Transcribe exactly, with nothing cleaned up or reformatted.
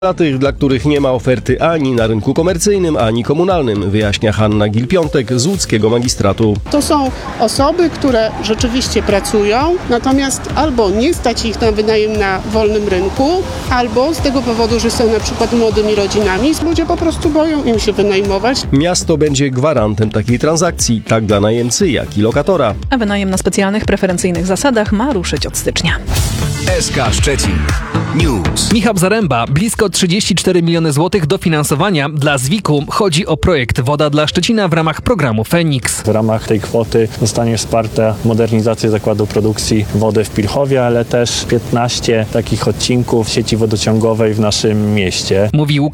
Dla tych, dla których nie ma oferty ani na rynku komercyjnym, ani komunalnym, wyjaśnia Hanna Gil-Piątek z łódzkiego magistratu. To są osoby, które rzeczywiście pracują, natomiast albo nie stać ich na wynajem na wolnym rynku, albo z tego powodu, że są na przykład młodymi rodzinami, ludzie po prostu boją im się wynajmować. Miasto będzie gwarantem takiej transakcji, tak dla najemcy, jak i lokatora. A wynajem na specjalnych, preferencyjnych zasadach ma ruszyć od stycznia. S K Szczecin News. Michał Zaręba, blisko trzydzieści cztery miliony złotych dofinansowania dla zwiku. Chodzi o projekt Woda dla Szczecina w ramach programu Feniks. W ramach tej kwoty zostanie wsparta modernizacja zakładu produkcji wody w Pilchowie, ale też piętnaście takich odcinków sieci wodociągowej w naszym mieście. Mówi